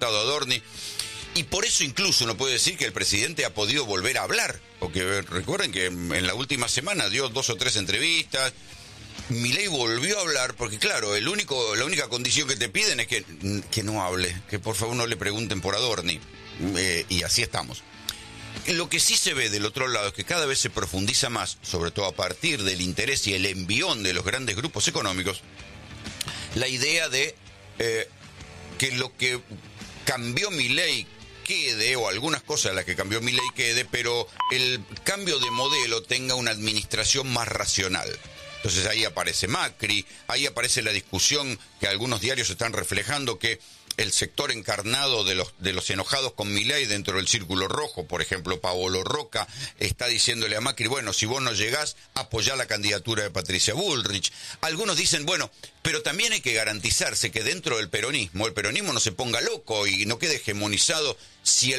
estado Adorni. Y por eso incluso uno puede decir que el presidente ha podido volver a hablar. Porque recuerden que en la última semana dio 2 o 3 entrevistas. Milei volvió a hablar porque, claro, la única condición que te piden es que no hable, que por favor no le pregunten por Adorni. Y así estamos. Lo que sí se ve del otro lado es que cada vez se profundiza más, sobre todo a partir del interés y el envión de los grandes grupos económicos, la idea de que lo que cambió Milei quede, o algunas cosas de las que cambió Milei quede, pero el cambio de modelo tenga una administración más racional. Entonces ahí aparece Macri, ahí aparece la discusión que algunos diarios están reflejando, que el sector encarnado de los enojados con Milei dentro del Círculo Rojo, por ejemplo, Paolo Roca, está diciéndole a Macri, bueno, si vos no llegás, apoyá la candidatura de Patricia Bullrich. Algunos dicen, bueno, pero también hay que garantizarse que dentro del peronismo, el peronismo no se ponga loco y no quede hegemonizado si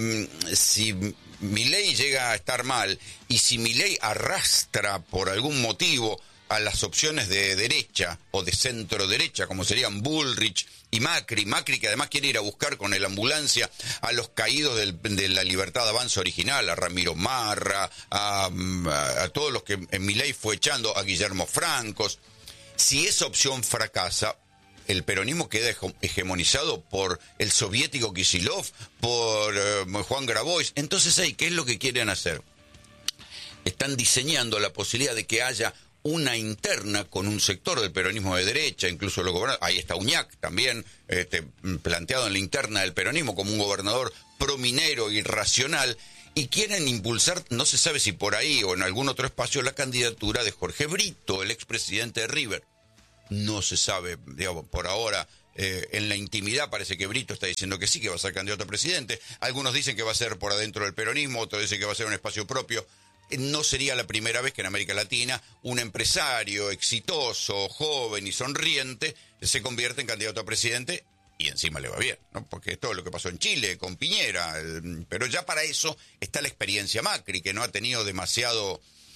Milei llega a estar mal y si Milei arrastra por algún motivo a las opciones de derecha o de centro derecha, como serían Bullrich y Macri que además quiere ir a buscar con la ambulancia a los caídos de la Libertad de Avanza original, a Ramiro Marra, a todos los que Milei fue echando, a Guillermo Francos. Si esa opción fracasa, el peronismo queda hegemonizado por el soviético Kicillof, por Juan Grabois. Entonces, ¿qué es lo que quieren hacer? Están diseñando la posibilidad de que haya una interna con un sector del peronismo de derecha, incluso los gobernadores. Ahí está Uñac también, planteado en la interna del peronismo como un gobernador prominero y racional, y quieren impulsar, no se sabe si por ahí o en algún otro espacio, la candidatura de Jorge Brito, el expresidente de River. No se sabe, digamos, por ahora. En la intimidad parece que Brito está diciendo que sí, que va a ser candidato a presidente. Algunos dicen que va a ser por adentro del peronismo, otros dicen que va a ser un espacio propio. No sería la primera vez que en América Latina un empresario exitoso, joven y sonriente se convierte en candidato a presidente y encima le va bien, ¿no? Porque es todo lo que pasó en Chile con Piñera. Pero ya para eso está la experiencia Macri, que no ha tenido demasiado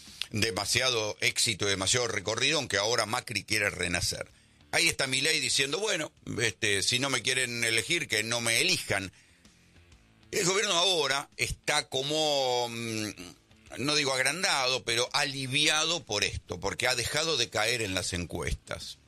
éxito, demasiado recorrido, aunque ahora Macri quiere renacer. Ahí está Milei diciendo, bueno, si no me quieren elegir, que no me elijan. El gobierno ahora está como, no digo agrandado, pero aliviado por esto, porque ha dejado de caer en las encuestas.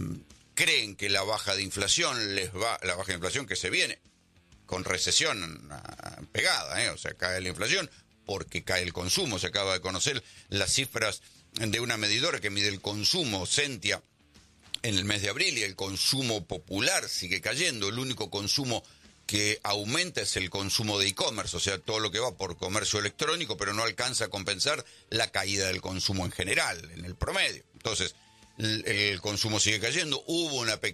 Creen que la baja de inflación la baja de inflación que se viene con recesión pegada, o sea, cae la inflación porque cae el consumo. Se acaba de conocer las cifras de una medidora que mide el consumo, Sentia, en el mes de abril, y el consumo popular sigue cayendo. El único consumo que aumenta es el consumo de e-commerce, o sea, todo lo que va por comercio electrónico, pero no alcanza a compensar la caída del consumo en general, en el promedio. Entonces, el consumo sigue cayendo. Hubo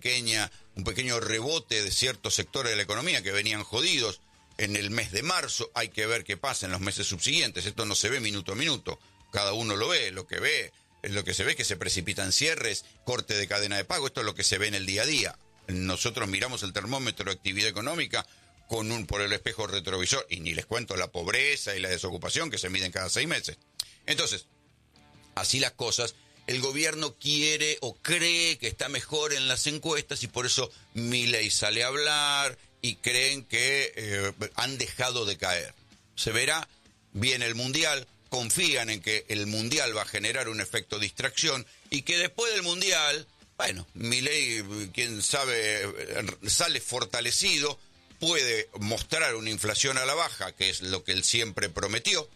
un pequeño rebote de ciertos sectores de la economía que venían jodidos en el mes de marzo. Hay que ver qué pasa en los meses subsiguientes. Esto no se ve minuto a minuto. Cada uno lo ve. Lo que se ve es que se precipitan cierres, corte de cadena de pago. Esto es lo que se ve en el día a día. Nosotros miramos el termómetro de actividad económica por el espejo retrovisor, y ni les cuento la pobreza y la desocupación que se miden cada 6 meses. Entonces, así las cosas, el gobierno quiere o cree que está mejor en las encuestas, y por eso Milei sale a hablar y creen que han dejado de caer. Se verá, viene el Mundial, confían en que el Mundial va a generar un efecto distracción y que después del Mundial, bueno, Milei, quién sabe, sale fortalecido, puede mostrar una inflación a la baja, que es lo que él siempre prometió.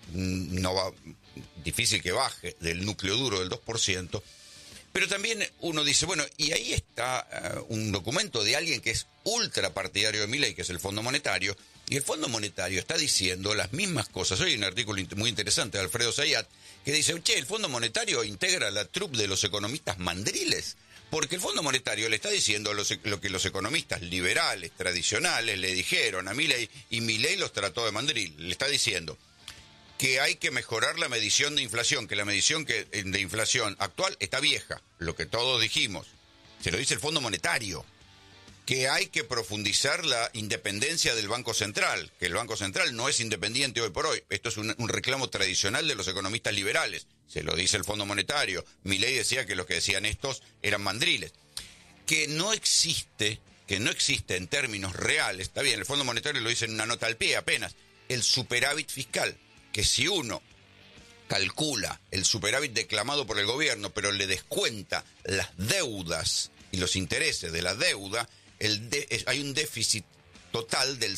No va, difícil que baje del núcleo duro del 2%. Pero también uno dice, bueno, y ahí está un documento de alguien que es ultra partidario de Milei, que es el Fondo Monetario, y el Fondo Monetario está diciendo las mismas cosas. Hoy hay un artículo muy interesante de Alfredo Zayat que dice, el Fondo Monetario integra la troupe de los economistas mandriles, porque el Fondo Monetario le está diciendo lo que los economistas liberales, tradicionales, le dijeron a Milei, y Milei los trató de mandril. Le está diciendo que hay que mejorar la medición de inflación, que la medición de inflación actual está vieja, lo que todos dijimos. Se lo dice el Fondo Monetario. Que hay que profundizar la independencia del Banco Central, que el Banco Central no es independiente hoy por hoy. Esto es un reclamo tradicional de los economistas liberales. Se lo dice el Fondo Monetario. Milei decía que los que decían estos eran mandriles. Que no existe que no existe en términos reales, está bien, el Fondo Monetario lo dice en una nota al pie apenas, el superávit fiscal, que si uno calcula el superávit declamado por el gobierno, pero le descuenta las deudas y los intereses de la deuda, hay un déficit total del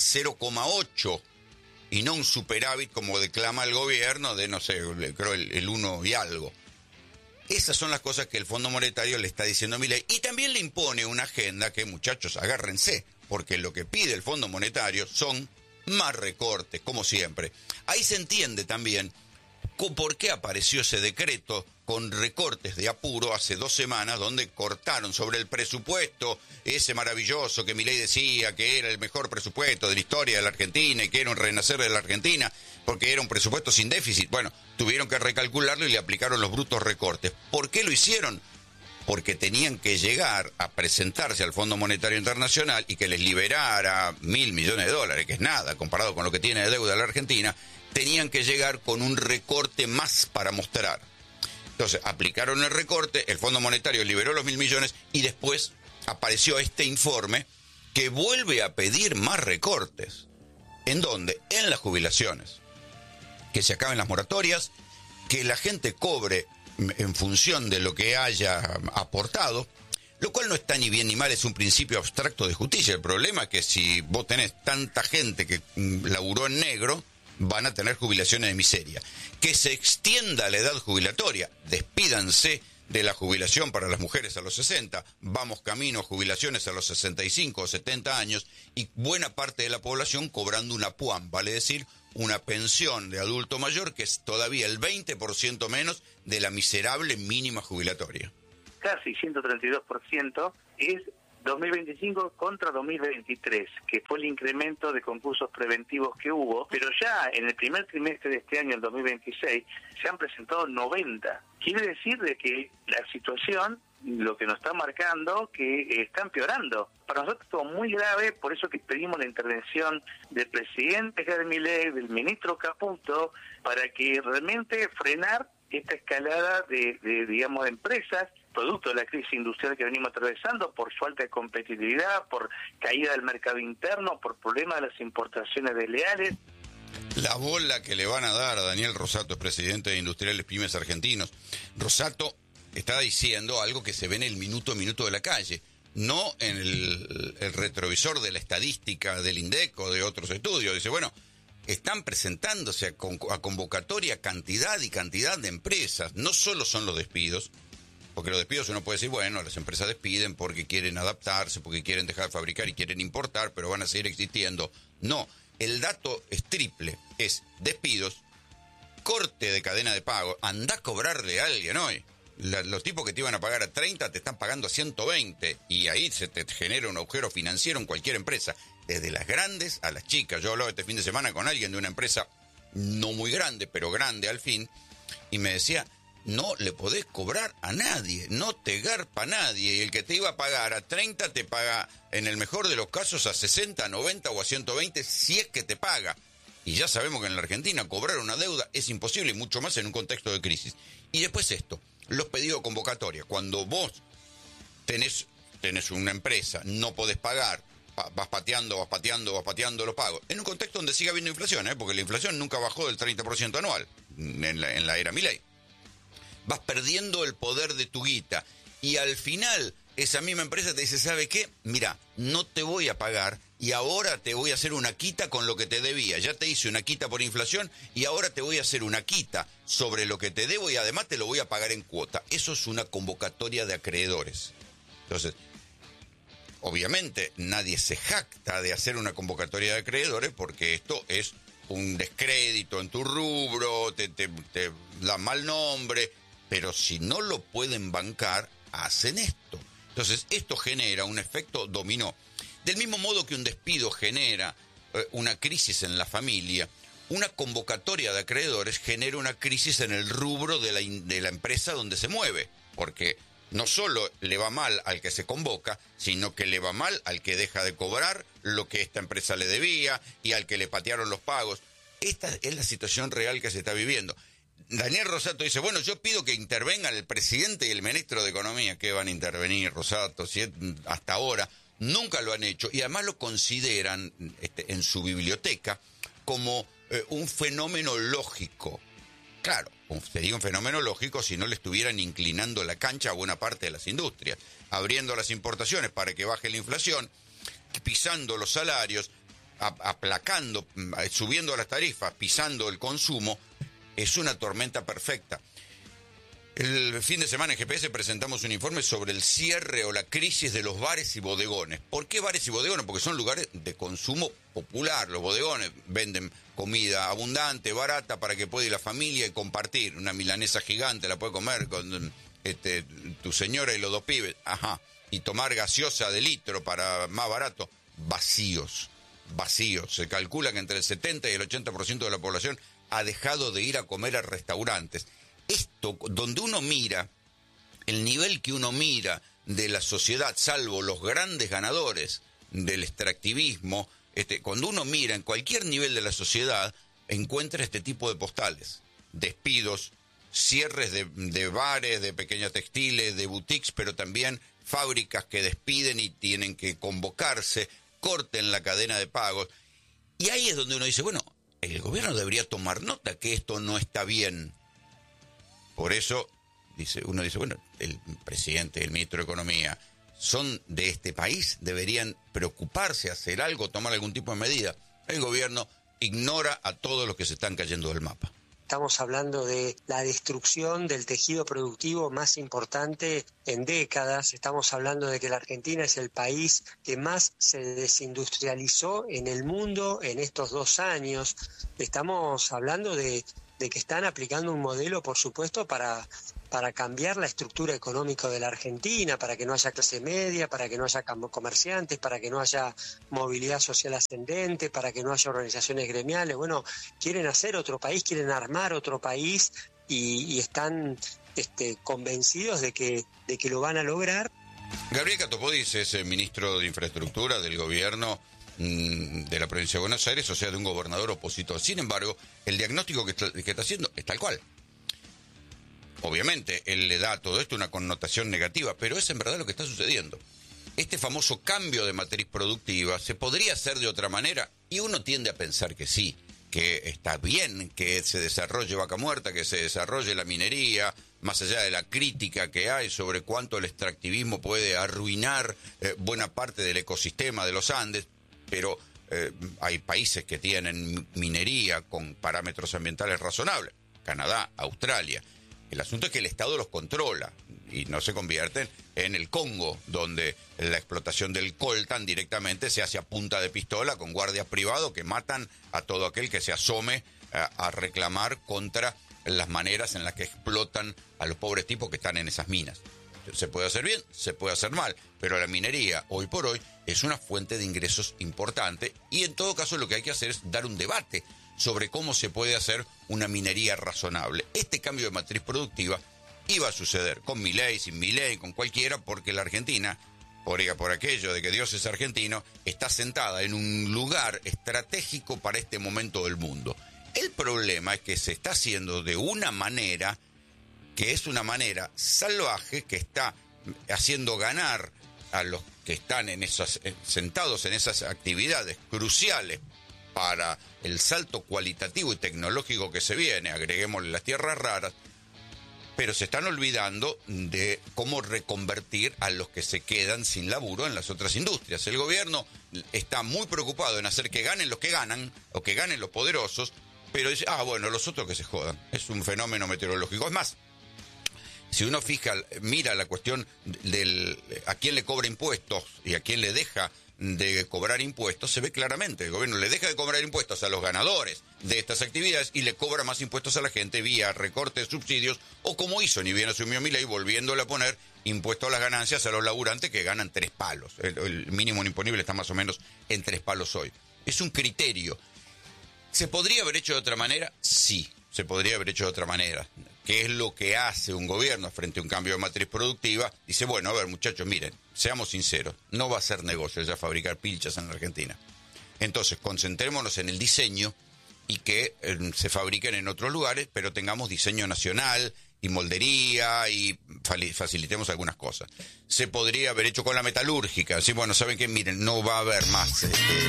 0,8 y no un superávit como declama el gobierno de, no sé, creo el 1 y algo. Esas son las cosas que el Fondo Monetario le está diciendo a Milei. Y también le impone una agenda que, muchachos, agárrense, porque lo que pide el Fondo Monetario son más recortes, como siempre. Ahí se entiende también por qué apareció ese decreto con recortes de apuro hace 2 semanas, donde cortaron sobre el presupuesto ese maravilloso que Milei decía que era el mejor presupuesto de la historia de la Argentina y que era un renacer de la Argentina, porque era un presupuesto sin déficit. Bueno, tuvieron que recalcularlo y le aplicaron los brutos recortes. ¿Por qué lo hicieron? Porque tenían que llegar a presentarse al Fondo Monetario Internacional y que les liberara $1.000 millones, que es nada comparado con lo que tiene de deuda la Argentina. Tenían que llegar con un recorte más para mostrar. Entonces, aplicaron el recorte, el Fondo Monetario liberó los 1.000 millones y después apareció este informe que vuelve a pedir más recortes. ¿En dónde? En las jubilaciones. Que se acaben las moratorias, que la gente cobre en función de lo que haya aportado, lo cual no está ni bien ni mal, es un principio abstracto de justicia. El problema es que si vos tenés tanta gente que laburó en negro, van a tener jubilaciones de miseria. Que se extienda la edad jubilatoria, despídanse de la jubilación para las mujeres a los 60, vamos camino a jubilaciones a los 65 o 70 años y buena parte de la población cobrando una PUAM, vale decir, una pensión de adulto mayor que es todavía el 20% menos de la miserable mínima jubilatoria. Casi 132% es 2025 contra 2023, que fue el incremento de concursos preventivos que hubo, pero ya en el primer trimestre de este año, el 2026, se han presentado 90. Quiere decir de que la situación, lo que nos está marcando, que está empeorando. Para nosotros es muy grave, por eso que pedimos la intervención del presidente Javier Milei, del ministro Caputo, para que realmente frenar esta escalada de empresas, producto de la crisis industrial que venimos atravesando, por falta de competitividad, por caída del mercado interno, por problemas de las importaciones desleales. La bola que le van a dar a Daniel Rosato, presidente de Industriales Pymes Argentinos. Rosato está diciendo algo que se ve en el minuto a minuto de la calle, no en el retrovisor de la estadística del INDEC o de otros estudios. Dice, bueno, están presentándose a convocatoria cantidad y cantidad de empresas. No solo son los despidos, porque los despidos uno puede decir, bueno, las empresas despiden porque quieren adaptarse, porque quieren dejar de fabricar y quieren importar, pero van a seguir existiendo. No, el dato es triple, es despidos, corte de cadena de pago, andá a cobrarle a alguien hoy. Los tipos que te iban a pagar a 30 te están pagando a 120 y ahí se te genera un agujero financiero en cualquier empresa, desde las grandes a las chicas. Yo hablaba este fin de semana con alguien de una empresa no muy grande, pero grande al fin, y me decía, no le podés cobrar a nadie, no te garpa nadie, y el que te iba a pagar a 30 te paga, en el mejor de los casos, a 60, 90 o a 120, si es que te paga. Y ya sabemos que en la Argentina cobrar una deuda es imposible, y mucho más en un contexto de crisis. Y después esto, los pedidos de convocatoria. Cuando vos tenés una empresa, no podés pagar, vas pateando los pagos. En un contexto donde sigue habiendo inflación, porque la inflación nunca bajó del 30% anual en la era Milei. Vas perdiendo el poder de tu guita. Y al final, esa misma empresa te dice, ¿sabe qué? Mira, no te voy a pagar y ahora te voy a hacer una quita con lo que te debía. Ya te hice una quita por inflación y ahora te voy a hacer una quita sobre lo que te debo y además te lo voy a pagar en cuota. Eso es una convocatoria de acreedores. Entonces, obviamente nadie se jacta de hacer una convocatoria de acreedores porque esto es un descrédito en tu rubro, te da mal nombre, pero si no lo pueden bancar, hacen esto. Entonces, esto genera un efecto dominó. Del mismo modo que un despido genera una crisis en la familia, una convocatoria de acreedores genera una crisis en el rubro de la empresa donde se mueve, porque no solo le va mal al que se convoca, sino que le va mal al que deja de cobrar lo que esta empresa le debía y al que le patearon los pagos. Esta es la situación real que se está viviendo. Daniel Rosato dice, bueno, yo pido que intervengan el presidente y el ministro de Economía. ¿Qué van a intervenir, Rosato? Si hasta ahora Nunca lo han hecho y además lo consideran en su biblioteca como un fenómeno lógico. Claro, sería un fenómeno lógico si no le estuvieran inclinando la cancha a buena parte de las industrias, abriendo las importaciones para que baje la inflación, pisando los salarios, aplacando, subiendo las tarifas, pisando el consumo. Es una tormenta perfecta. El fin de semana en GPS presentamos un informe sobre el cierre o la crisis de los bares y bodegones. ¿Por qué bares y bodegones? Porque son lugares de consumo popular. Los bodegones venden comida abundante, barata, para que pueda ir la familia y compartir. Una milanesa gigante la puede comer con tu señora y los dos pibes. Ajá. Y tomar gaseosa de litro para más barato. Vacíos. Se calcula que entre el 70 y el 80% de la población ha dejado de ir a comer a restaurantes. Esto, donde uno mira, el nivel que uno mira de la sociedad, salvo los grandes ganadores del extractivismo, cuando uno mira en cualquier nivel de la sociedad, encuentra este tipo de postales. Despidos, cierres de bares, de pequeños textiles, de boutiques, pero también fábricas que despiden y tienen que convocarse, corten la cadena de pagos. Y ahí es donde uno dice, bueno, el gobierno debería tomar nota que esto no está bien. Por eso uno dice, bueno, el presidente, el ministro de Economía, son de este país, deberían preocuparse, hacer algo, tomar algún tipo de medida. El gobierno ignora a todos los que se están cayendo del mapa. Estamos hablando de la destrucción del tejido productivo más importante en décadas. Estamos hablando de que la Argentina es el país que más se desindustrializó en el mundo en estos 2 años. Estamos hablando de que están aplicando un modelo, por supuesto, para cambiar la estructura económica de la Argentina, para que no haya clase media, para que no haya comerciantes, para que no haya movilidad social ascendente, para que no haya organizaciones gremiales. Bueno, quieren hacer otro país, quieren armar otro país y están convencidos de que lo van a lograr. Gabriel Catopodis es el ministro de Infraestructura del gobierno de la provincia de Buenos Aires, o sea, de un gobernador opositor. Sin embargo, el diagnóstico que está haciendo es tal cual. Obviamente, él le da a todo esto una connotación negativa, pero es en verdad lo que está sucediendo. Este famoso cambio de matriz productiva se podría hacer de otra manera, y uno tiende a pensar que sí, que está bien que se desarrolle Vaca Muerta, que se desarrolle la minería, más allá de la crítica que hay sobre cuánto el extractivismo puede arruinar buena parte del ecosistema de los Andes, pero hay países que tienen minería con parámetros ambientales razonables, Canadá, Australia. El asunto es que el Estado los controla y no se convierten en el Congo, donde la explotación del coltan directamente se hace a punta de pistola con guardias privados que matan a todo aquel que se asome a reclamar contra las maneras en las que explotan a los pobres tipos que están en esas minas. Se puede hacer bien, se puede hacer mal, pero la minería hoy por hoy es una fuente de ingresos importante y en todo caso lo que hay que hacer es dar un debate sobre cómo se puede hacer una minería razonable. Este cambio de matriz productiva iba a suceder con Milei, sin Milei, con cualquiera, porque la Argentina, por aquello de que Dios es argentino, está sentada en un lugar estratégico para este momento del mundo. El problema es que se está haciendo de una manera que es una manera salvaje, que está haciendo ganar a los que están sentados en esas actividades cruciales para el salto cualitativo y tecnológico que se viene, agreguémosle las tierras raras, pero se están olvidando de cómo reconvertir a los que se quedan sin laburo en las otras industrias. El gobierno está muy preocupado en hacer que ganen los que ganan, o que ganen los poderosos, pero dice, bueno, los otros que se jodan. Es un fenómeno meteorológico. Es más, si uno mira la cuestión a quién le cobra impuestos y a quién le deja de cobrar impuestos, se ve claramente. El gobierno le deja de cobrar impuestos a los ganadores de estas actividades y le cobra más impuestos a la gente vía recorte de subsidios, o como hizo ni bien asumió Milei, volviéndole a poner impuesto a las ganancias a los laburantes que ganan 3 palos. El mínimo imponible está más o menos en 3 palos hoy. Es un criterio. ¿Se podría haber hecho de otra manera? Sí, se podría haber hecho de otra manera. ¿Qué es lo que hace un gobierno frente a un cambio de matriz productiva? Dice, bueno, a ver, muchachos, miren, seamos sinceros, no va a ser negocio ya fabricar pilchas en la Argentina. Entonces, concentrémonos en el diseño y que se fabriquen en otros lugares, pero tengamos diseño nacional, y moldería y facilitemos algunas cosas. Se podría haber hecho con la metalúrgica. Sí, bueno, ¿saben qué? Miren, no va a haber más.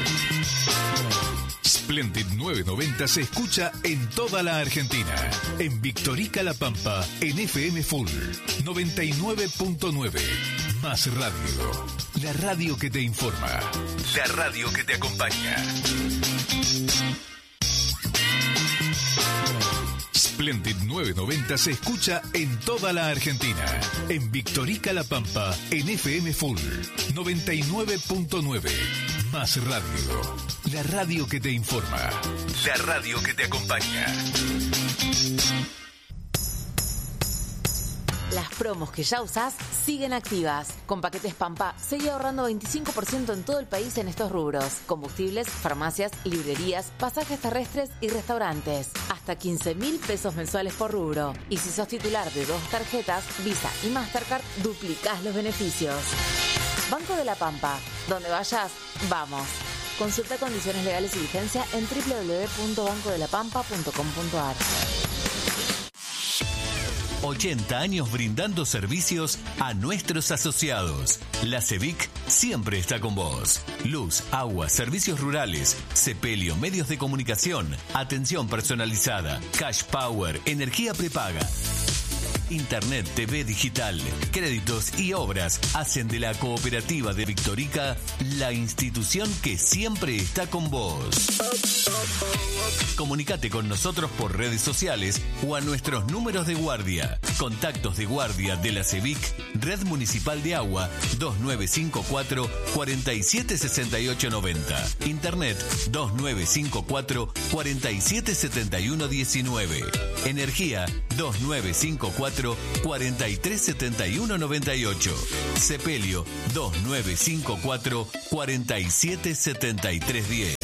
Splendid 990 se escucha en toda la Argentina. En Victorica La Pampa, en FM Full 99.9. Más radio. La radio que te informa. La radio que te acompaña. Splendid 990 se escucha en toda la Argentina. En Victorica La Pampa, en FM Full 99.9. Más radio. La radio que te informa. La radio que te acompaña. Las promos que ya usás siguen activas. Con Paquetes Pampa, seguí ahorrando 25% en todo el país en estos rubros. Combustibles, farmacias, librerías, pasajes terrestres y restaurantes. Hasta 15.000 pesos mensuales por rubro. Y si sos titular de 2 tarjetas, Visa y Mastercard, duplicás los beneficios. Banco de la Pampa. Donde vayas, vamos. Consulta condiciones legales y vigencia en www.bancodelapampa.com.ar. 80 años brindando servicios a nuestros asociados. La CEVIC siempre está con vos. Luz, agua, servicios rurales, sepelio, medios de comunicación, atención personalizada, cash power, energía prepaga. Internet, TV digital, créditos y obras hacen de la Cooperativa de Victorica la institución que siempre está con vos. Comunicate con nosotros por redes sociales o a nuestros números de guardia. Contactos de guardia de la CEVIC, Red Municipal de Agua, 2954 476890. Internet 2954 477119. Energía 2954 437198. Sepelio 2954 477310.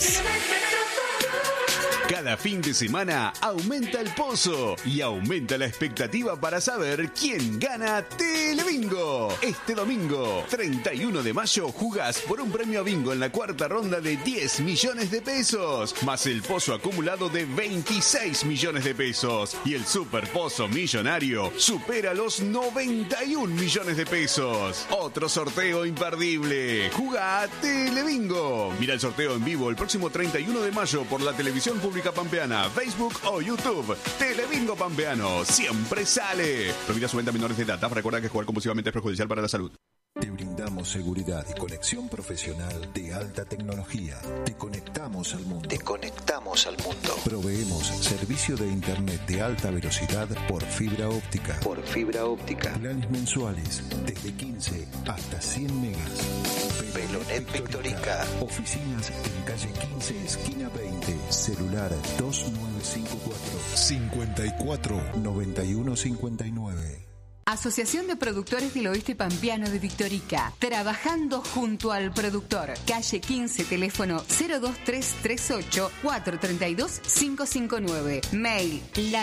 Cada fin de semana aumenta el pozo y aumenta la expectativa para saber quién gana Telebingo. Este domingo, 31 de mayo, jugás por un premio a bingo en la cuarta ronda de 10 millones de pesos, más el pozo acumulado de 26 millones de pesos. Y el super pozo millonario supera los 91 millones de pesos. Otro sorteo imperdible. Jugá Telebingo. Mira el sorteo en vivo el próximo 31 de mayo por la televisión pública pampeana, Facebook o YouTube. Telebingo Pampeano siempre sale. Prohibida su venta a menores de edad. Recuerda que jugar compulsivamente es perjudicial para la salud. Te brindamos seguridad y conexión profesional de alta tecnología. Te conectamos al mundo. Proveemos servicio de internet de alta velocidad por fibra óptica. Planes mensuales desde 15 hasta 100 megas. Velonet Victorica. Oficinas en calle 15, esquina 20. Celular 2954 54 9159. Asociación de Productores del Oeste Pampeano de Victorica. Trabajando junto al productor. Calle 15, teléfono 02338 432 559. Mail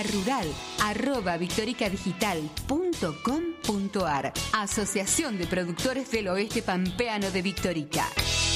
larural@victoricadigital.com.ar. Asociación de Productores del Oeste Pampeano de Victorica.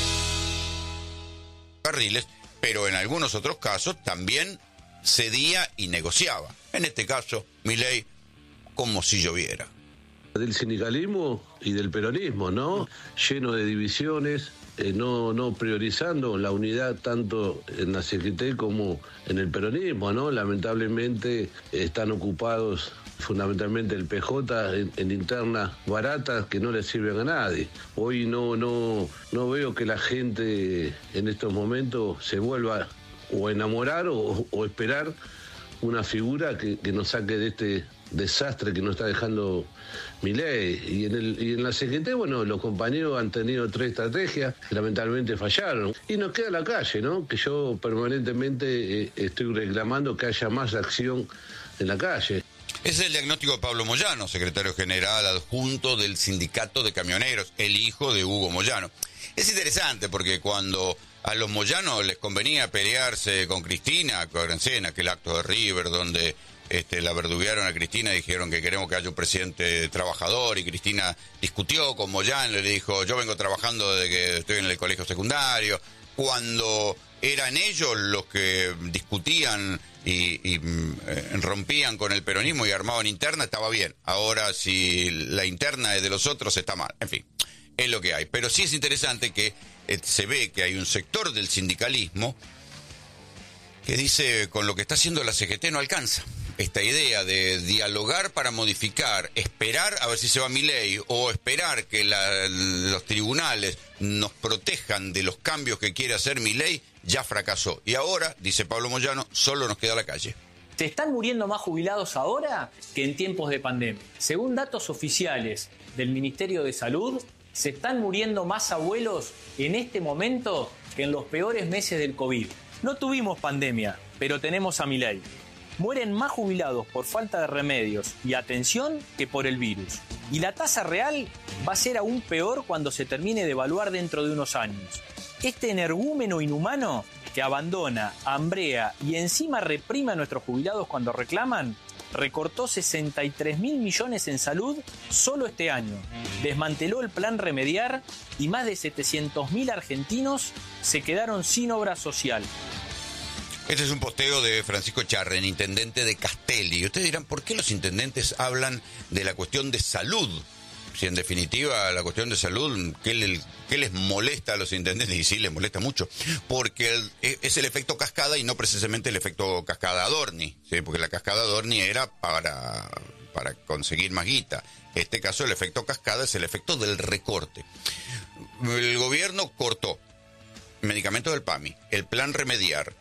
Carriles, pero en algunos otros casos también cedía y negociaba. En este caso, Milei, como si lloviera. Del sindicalismo y del peronismo, ¿no? Lleno de divisiones, no priorizando la unidad tanto en la CGT como en el peronismo, ¿no? Lamentablemente están ocupados fundamentalmente el PJ en internas baratas que no le sirven a nadie. Hoy no veo que la gente en estos momentos se vuelva o a enamorar o esperar una figura que nos saque de este desastre que nos está dejando Milei. Y en la CGT, bueno, los compañeros han tenido 3 estrategias que lamentablemente fallaron. Y nos queda la calle, ¿no? Que yo permanentemente estoy reclamando que haya más acción en la calle. Ese es el diagnóstico de Pablo Moyano, secretario general adjunto del Sindicato de Camioneros, el hijo de Hugo Moyano. Es interesante porque cuando a los Moyanos les convenía pelearse con Cristina, acuérdense, en aquel acto de River donde la verduguearon a Cristina y dijeron que queremos que haya un presidente trabajador, y Cristina discutió con Moyano, le dijo, yo vengo trabajando desde que estoy en el colegio secundario. Cuando eran ellos los que discutían y rompían con el peronismo y armaban interna, estaba bien. Ahora, si la interna es de los otros, está mal. En fin, es lo que hay. Pero sí es interesante que se ve que hay un sector del sindicalismo que dice, con lo que está haciendo la CGT no alcanza. Esta idea de dialogar para modificar, esperar a ver si se va Milei, o esperar que los tribunales nos protejan de los cambios que quiere hacer Milei, ya fracasó. Y ahora, dice Pablo Moyano, solo nos queda la calle. Se están muriendo más jubilados ahora que en tiempos de pandemia. Según datos oficiales del Ministerio de Salud, se están muriendo más abuelos en este momento que en los peores meses del COVID. No tuvimos pandemia, pero tenemos a Milei. Mueren más jubilados por falta de remedios y atención que por el virus. Y la tasa real va a ser aún peor cuando se termine de evaluar dentro de unos años. Este energúmeno inhumano que abandona, hambrea y encima reprime a nuestros jubilados cuando reclaman, recortó 63.000 millones en salud solo este año, desmanteló el plan Remediar y más de 700.000 argentinos se quedaron sin obra social. Este es un posteo de Francisco Charren, intendente de Castelli. Y ustedes dirán, ¿por qué los intendentes hablan de la cuestión de salud? Si en definitiva la cuestión de salud, ¿qué les molesta a los intendentes? Y sí, les molesta mucho, porque es el efecto cascada y no precisamente el efecto cascada Adorni, ¿sí? Porque la cascada Adorni era para conseguir más guita. En este caso el efecto cascada es el efecto del recorte. El gobierno cortó medicamentos del PAMI, el plan Remediar,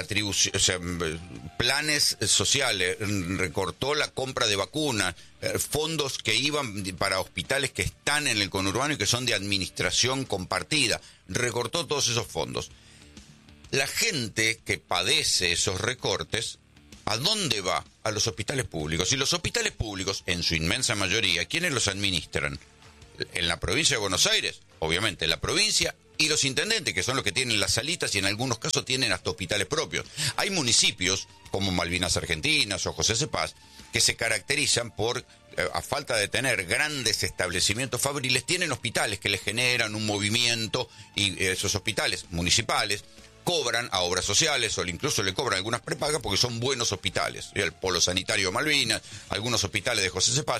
planes sociales, recortó la compra de vacunas, fondos que iban para hospitales que están en el conurbano y que son de administración compartida, recortó todos esos fondos. La gente que padece esos recortes, ¿a dónde va? A los hospitales públicos. Y los hospitales públicos, en su inmensa mayoría, ¿quiénes los administran? En la provincia de Buenos Aires, obviamente, la provincia y los intendentes, que son los que tienen las salitas y en algunos casos tienen hasta hospitales propios. Hay municipios, como Malvinas Argentinas o José C. Paz, que se caracterizan por, a falta de tener grandes establecimientos fabriles, tienen hospitales que les generan un movimiento, y esos hospitales municipales cobran a obras sociales o incluso le cobran algunas prepagas porque son buenos hospitales. El Polo Sanitario Malvinas, algunos hospitales de José C. Paz.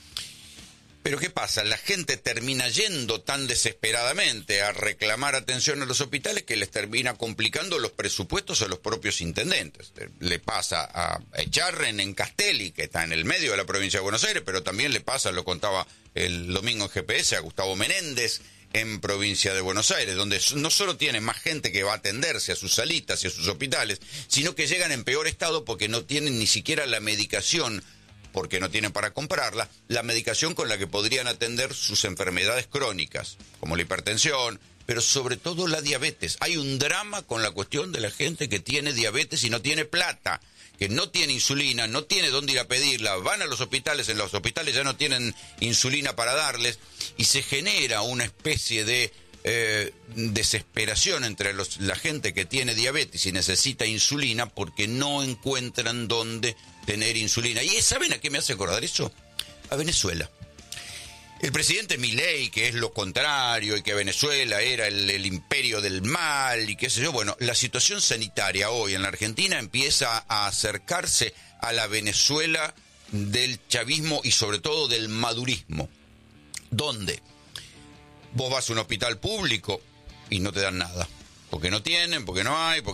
Pero ¿qué pasa? La gente termina yendo tan desesperadamente a reclamar atención a los hospitales que les termina complicando los presupuestos a los propios intendentes. Le pasa a Echarren en Castelli, que está en el medio de la provincia de Buenos Aires, pero también le pasa, lo contaba el domingo en GPS, a Gustavo Menéndez en provincia de Buenos Aires, donde no solo tiene más gente que va a atenderse a sus salitas y a sus hospitales, sino que llegan en peor estado porque no tienen ni siquiera la medicación, porque no tienen para comprarla, la medicación con la que podrían atender sus enfermedades crónicas, como la hipertensión, pero sobre todo la diabetes. Hay un drama con la cuestión de la gente que tiene diabetes y no tiene plata, que no tiene insulina, no tiene dónde ir a pedirla, van a los hospitales, en los hospitales ya no tienen insulina para darles, y se genera una especie de desesperación entre la gente que tiene diabetes y necesita insulina porque no encuentran dónde tener insulina. ¿Y saben a qué me hace acordar eso? A Venezuela. El presidente Milei, que es lo contrario, y que Venezuela era el imperio del mal, y qué sé yo, bueno, la situación sanitaria hoy en la Argentina empieza a acercarse a la Venezuela del chavismo y sobre todo del madurismo. ¿Dónde? Vos vas a un hospital público y no te dan nada. Porque no tienen, porque no hay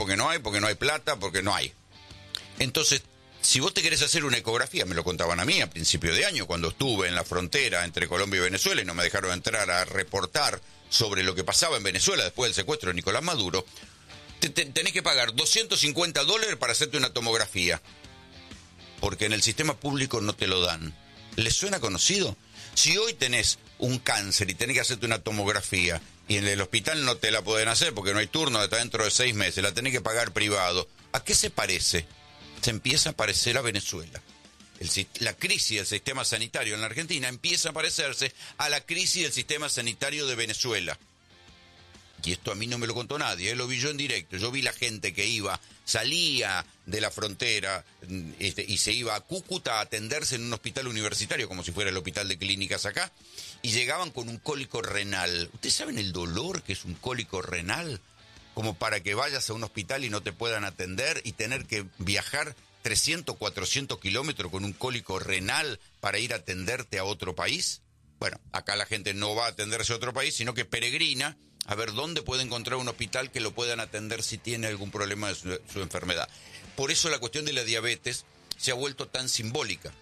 plata, porque no hay. Entonces, si vos te querés hacer una ecografía, me lo contaban a mí a principio de año, cuando estuve en la frontera entre Colombia y Venezuela y no me dejaron entrar a reportar sobre lo que pasaba en Venezuela después del secuestro de Nicolás Maduro, tenés que pagar $250 para hacerte una tomografía. Porque en el sistema público no te lo dan. ¿Les suena conocido? Si hoy tenés un cáncer y tenés que hacerte una tomografía y en el hospital no te la pueden hacer porque no hay turno hasta dentro de 6 meses, la tenés que pagar privado, ¿a qué se parece? Se empieza a parecer a Venezuela. La crisis del sistema sanitario en la Argentina empieza a parecerse a la crisis del sistema sanitario de Venezuela. Y esto a mí no me lo contó nadie, lo vi yo en directo. Yo vi la gente que salía de la frontera y se iba a Cúcuta a atenderse en un hospital universitario, como si fuera el hospital de clínicas acá, y llegaban con un cólico renal. ¿Ustedes saben el dolor que es un cólico renal? como para que vayas a un hospital y no te puedan atender y tener que viajar 300, 400 kilómetros con un cólico renal para ir a atenderte a otro país? Bueno, acá la gente no va a atenderse a otro país, sino que peregrina a ver dónde puede encontrar un hospital que lo puedan atender si tiene algún problema de su enfermedad. Por eso la cuestión de la diabetes se ha vuelto tan simbólica.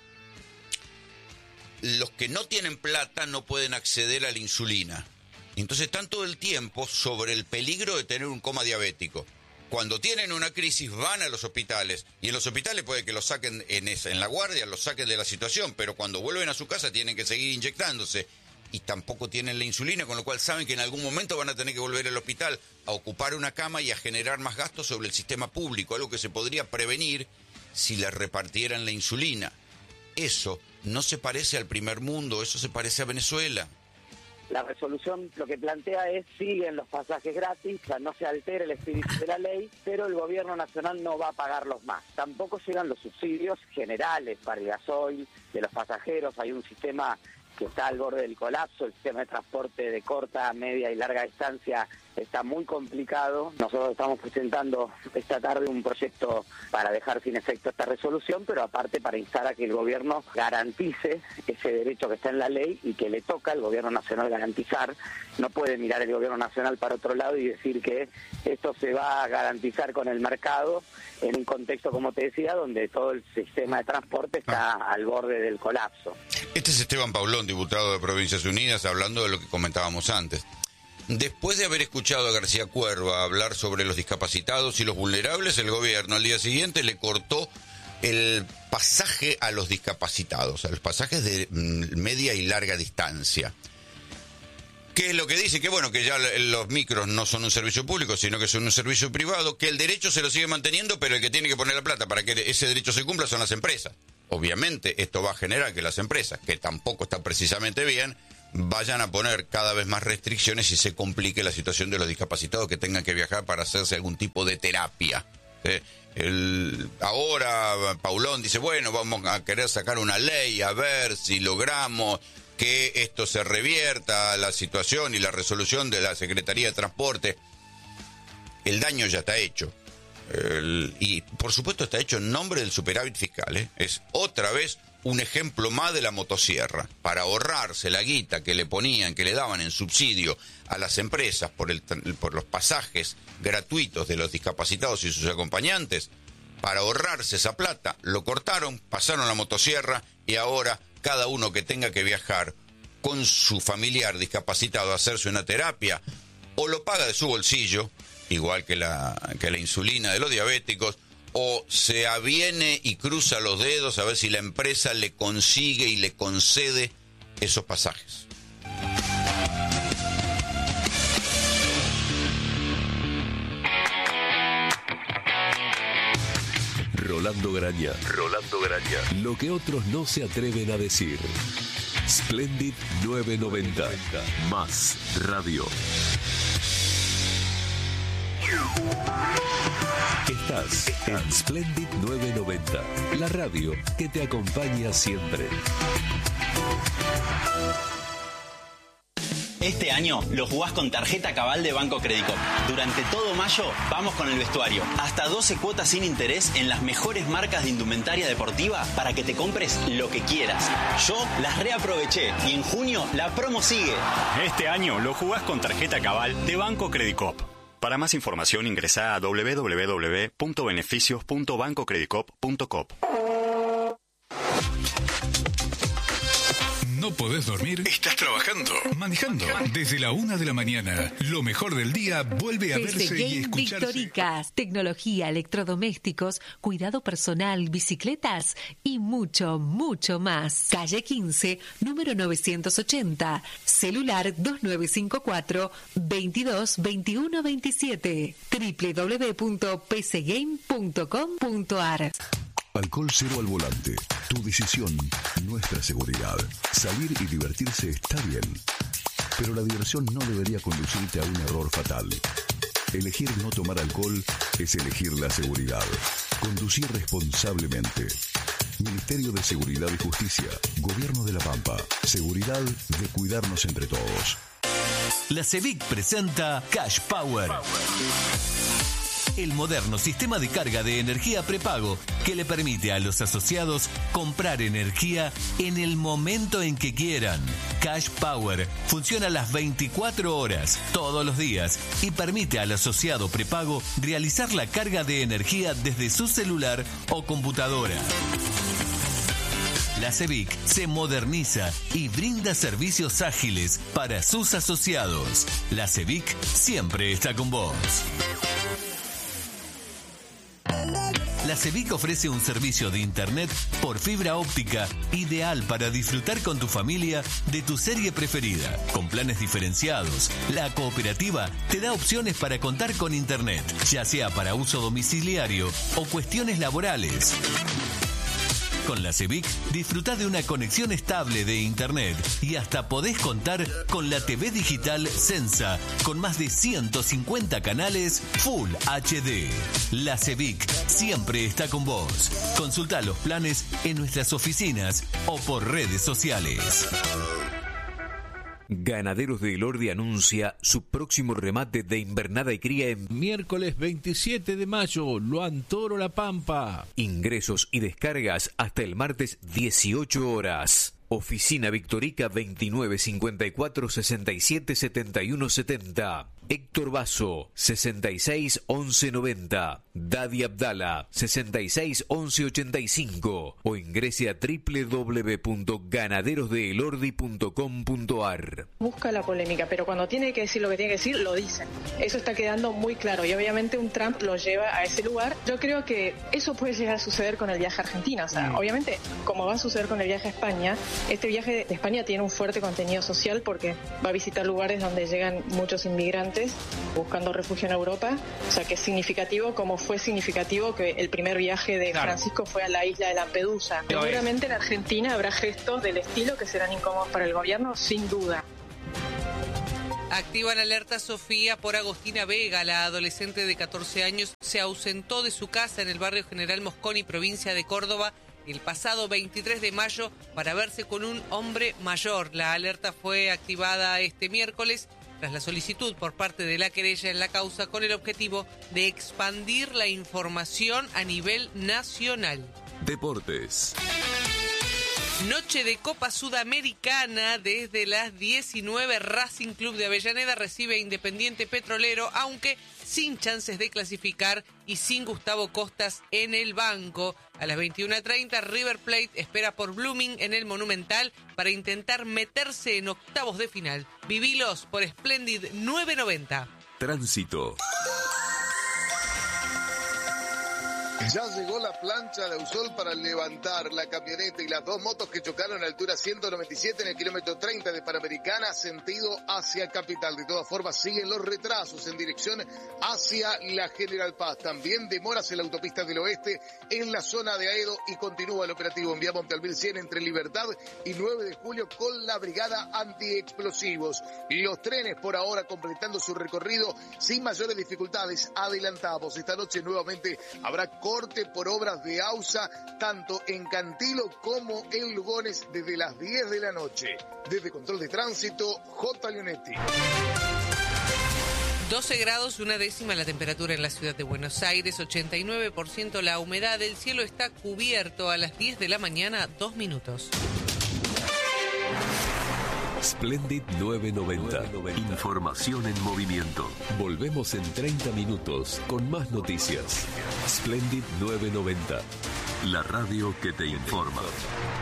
Los que no tienen plata no pueden acceder a la insulina. Entonces están todo el tiempo sobre el peligro de tener un coma diabético. Cuando tienen una crisis van a los hospitales, y en los hospitales puede que los saquen en la guardia, los saquen de la situación, pero cuando vuelven a su casa tienen que seguir inyectándose y tampoco tienen la insulina, con lo cual saben que en algún momento van a tener que volver al hospital a ocupar una cama y a generar más gastos sobre el sistema público, algo que se podría prevenir si les repartieran la insulina. Eso no se parece al primer mundo, eso se parece a Venezuela. La resolución lo que plantea es, siguen los pasajes gratis, o sea, no se altera el espíritu de la ley, pero el gobierno nacional no va a pagarlos más. Tampoco llegan los subsidios generales para el gasoil de los pasajeros. Hay un sistema que está al borde del colapso, el sistema de transporte de corta, media y larga distancia está muy complicado. Nosotros estamos presentando esta tarde un proyecto para dejar sin efecto esta resolución, pero aparte para instar a que el gobierno garantice ese derecho que está en la ley y que le toca al gobierno nacional garantizar. No puede mirar el gobierno nacional para otro lado y decir que esto se va a garantizar con el mercado en un contexto, como te decía, donde todo el sistema de transporte está al borde del colapso. Este es Esteban Paulón, diputado de Provincias Unidas, hablando de lo que comentábamos antes. Después de haber escuchado a García Cuerva hablar sobre los discapacitados y los vulnerables, el gobierno al día siguiente le cortó el pasaje a los discapacitados, a los pasajes de media y larga distancia. ¿Qué es lo que dice? Que bueno, que ya los micros no son un servicio público, sino que son un servicio privado, que el derecho se lo sigue manteniendo, pero el que tiene que poner la plata para que ese derecho se cumpla son las empresas. Obviamente esto va a generar que las empresas, que tampoco está precisamente bien, vayan a poner cada vez más restricciones y se complique la situación de los discapacitados que tengan que viajar para hacerse algún tipo de terapia. Ahora Paulón dice, bueno, vamos a querer sacar una ley a ver si logramos que esto se revierta, la situación y la resolución de la Secretaría de Transporte. El daño ya está hecho. Y por supuesto está hecho en nombre del superávit fiscal. Es otra vez un ejemplo más de la motosierra, para ahorrarse la guita que le ponían, que le daban en subsidio a las empresas por los pasajes gratuitos de los discapacitados y sus acompañantes. Para ahorrarse esa plata, lo cortaron, pasaron la motosierra y ahora cada uno que tenga que viajar con su familiar discapacitado a hacerse una terapia, o lo paga de su bolsillo, igual que la insulina de los diabéticos, o se aviene y cruza los dedos a ver si la empresa le consigue y le concede esos pasajes. Rolando Graña. Lo que otros no se atreven a decir. Splendid 990. Más radio. Estás en Splendid 990, la radio que te acompaña siempre. Este año lo jugás con tarjeta Cabal de Banco Credicop. Durante todo mayo vamos con el vestuario. Hasta 12 cuotas sin interés en las mejores marcas de indumentaria deportiva para que te compres lo que quieras. Yo las reaproveché y en junio la promo sigue. Este año lo jugás con tarjeta Cabal de Banco Credicop. Para más información ingresá a www.beneficios.bancocredicop.com. ¿No podés dormir? ¿Estás trabajando? ¿Manejando? Desde la 1 de la mañana, lo mejor del día vuelve a verse y escucharse. Victoricas, tecnología, electrodomésticos, cuidado personal, bicicletas y mucho, mucho más. Calle 15, número 980, celular 2954-222127, www.pcgame.com.ar. Alcohol cero al volante. Tu decisión, nuestra seguridad. Salir y divertirse está bien, pero la diversión no debería conducirte a un error fatal. Elegir no tomar alcohol es elegir la seguridad. Conducir responsablemente. Ministerio de Seguridad y Justicia. Gobierno de La Pampa. Seguridad de cuidarnos entre todos. La CEBIC presenta Cash Power. El moderno sistema de carga de energía prepago que le permite a los asociados comprar energía en el momento en que quieran. Cash Power funciona las 24 horas, todos los días, y permite al asociado prepago realizar la carga de energía desde su celular o computadora. La CEBIC se moderniza y brinda servicios ágiles para sus asociados. La CEBIC siempre está con vos. La CEBIC ofrece un servicio de internet por fibra óptica ideal para disfrutar con tu familia de tu serie preferida. Con planes diferenciados, la cooperativa te da opciones para contar con internet, ya sea para uso domiciliario o cuestiones laborales. Con la CEBIC disfrutá de una conexión estable de internet y hasta podés contar con la TV digital Sensa con más de 150 canales Full HD. La CEBIC siempre está con vos. Consultá los planes en nuestras oficinas o por redes sociales. Ganaderos de Elordi anuncia su próximo remate de invernada y cría en miércoles 27 de mayo, Luan Toro La Pampa. Ingresos y descargas hasta el martes 18 horas. Oficina Victorica 2954 67 71 70. Héctor Basso 66 11 90. Dadi Abdala 66 11 85. O ingrese a www.ganaderosdeelordi.com.ar. Busca la polémica, pero cuando tiene que decir lo que tiene que decir, lo dice. Eso está quedando muy claro y obviamente un Trump lo lleva a ese lugar. Yo creo que eso puede llegar a suceder con el viaje a Argentina. O sea, obviamente, como va a suceder con el viaje a España, este viaje de España tiene un fuerte contenido social porque va a visitar lugares donde llegan muchos inmigrantes buscando refugio en Europa, o sea que es significativo, como fue significativo que el primer viaje de Francisco fue a la isla de Lampedusa. Seguramente en Argentina habrá gestos del estilo que serán incómodos para el gobierno, sin duda. Activan alerta Sofía por Agostina Vega. La adolescente de 14 años se ausentó de su casa en el barrio General Mosconi, provincia de Córdoba, el pasado 23 de mayo para verse con un hombre mayor. La alerta fue activada este miércoles tras la solicitud por parte de la querella en la causa con el objetivo de expandir la información a nivel nacional. Deportes. Noche de Copa Sudamericana desde las 19. Racing Club de Avellaneda recibe a Independiente Petrolero, aunque sin chances de clasificar y sin Gustavo Costas en el banco. A las 21:30 River Plate espera por Blooming en el Monumental para intentar meterse en octavos de final. Vivilos por Splendid 990. Tránsito. Ya llegó la plancha de Ausol para levantar la camioneta y las dos motos que chocaron a altura 197 en el kilómetro 30 de Panamericana, sentido hacia Capital. De todas formas, siguen los retrasos en dirección hacia la General Paz. También demoras en la autopista del oeste en la zona de Aedo y continúa el operativo en vía Monte Albir 100 entre Libertad y 9 de julio con la brigada antiexplosivos. Los trenes por ahora completando su recorrido sin mayores dificultades. Adelantamos, esta noche nuevamente habrá corte por obras de AUSA, tanto en Cantilo como en Lugones desde las 10 de la noche. Desde Control de Tránsito, J. Leonetti. 12 grados, 1/10 la temperatura en la ciudad de Buenos Aires, 89% la humedad, el cielo está cubierto. A las 10 de la mañana, 2 minutos. Splendid 990. Información en movimiento. Volvemos en 30 minutos con más noticias. Splendid 990. La radio que te informa.